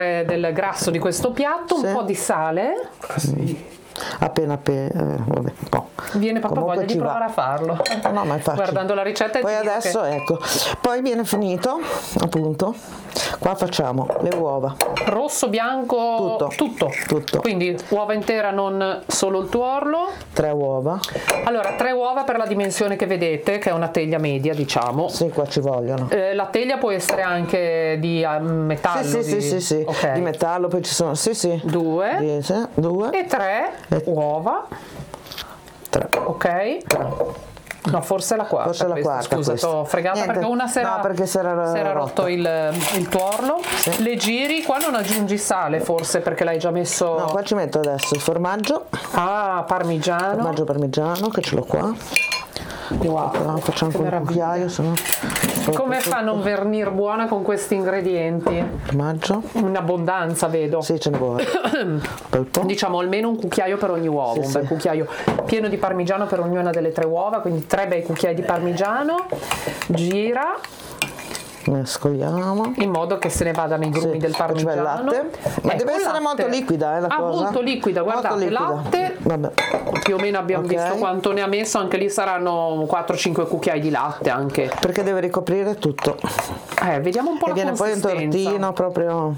del grasso di questo piatto, un po' di sale. Appena vabbè, un po'. Viene proprio voglia di provare a farlo. No, ma infatti. Guardando la ricetta poi adesso ecco, poi viene finito, appunto. Qua facciamo le uova. Rosso, bianco, tutto. Quindi uova intera, non solo il tuorlo. 3 uova. Allora, 3 uova per la dimensione che vedete, che è una teglia media, diciamo. Sì, qua ci vogliono. La teglia può essere anche di metallo. Sì. Okay. Di metallo, poi ci sono, 2 e 3 uova. 3. Ok. No, forse è la quarta. Forse è la quarta. Scusa, t'ho fregata. Niente, perché una si era rotto il tuorlo. Sì. Le giri, qua non aggiungi sale forse perché l'hai già messo. No, qua ci metto adesso il formaggio. Parmigiano. Formaggio parmigiano che ce l'ho qua. Wow, facciamo un po' un cucchiaio, come fa a non venir buona con questi ingredienti? Formaggio. Un'abbondanza vedo. Sì, ce ne vuole. Diciamo almeno un cucchiaio per ogni uovo, un bel cucchiaio pieno di parmigiano per ognuna delle 3 uova, quindi 3 bei cucchiai di parmigiano. Gira. Mescoliamo in modo che se ne vadano i grumi del parmigiano. Il latte. Ma deve essere molto liquida la cosa. Molto liquida, guardate, latte. Vabbè. Più o meno abbiamo visto quanto ne ha messo, anche lì saranno 4-5 cucchiai di latte anche. Perché deve ricoprire tutto. Vediamo un po' la viene consistenza. Poi un tortino proprio.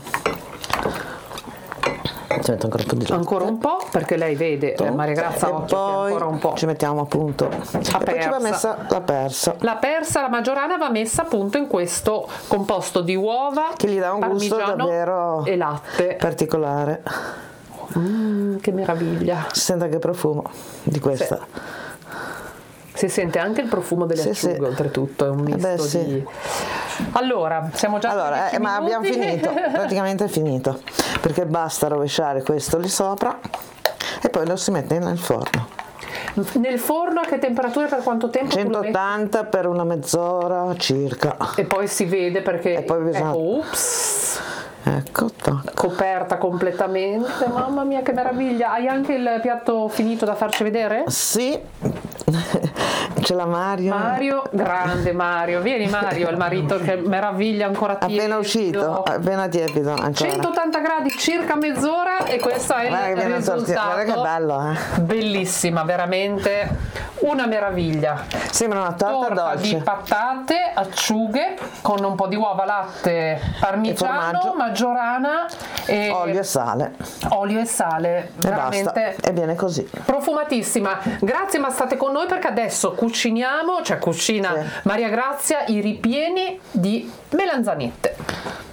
Ci metto ancora un po' di latte. Ancora un po', perché lei vede, Maria Grazia, e poi ancora un po'. ci mettiamo appunto La poi ci va messa la persa. La maggiorana va messa appunto in questo composto di uova che gli dà un gusto davvero e latte particolare. Che meraviglia. Si sente anche il profumo di questa. Si sente anche il profumo delle acciughe, oltretutto, è un misto di. Allora, siamo già ma abbiamo finito, praticamente è finito, perché basta rovesciare questo lì sopra e poi lo si mette nel forno. Nel forno a che temperatura, per quanto tempo? 180 per una mezz'ora circa. E poi si vede perché. E poi bisogna. Ecco, coperta completamente. Mamma mia, che meraviglia! Hai anche il piatto finito da farci vedere? Sì. C'è la Mario, grande Mario, vieni Mario, il marito, che meraviglia, ancora tiepido, appena uscito, appena tiepido ancora. 180 gradi, circa mezz'ora, e questo è il risultato. Guarda che bello, bellissima, veramente una meraviglia. Sembra una torta dolce di patate, acciughe con un po' di uova, latte, parmigiano, maggiorana e olio e sale veramente e viene così, profumatissima. Grazie, ma state con noi perché adesso cucina Maria Grazia i ripieni di melanzanette.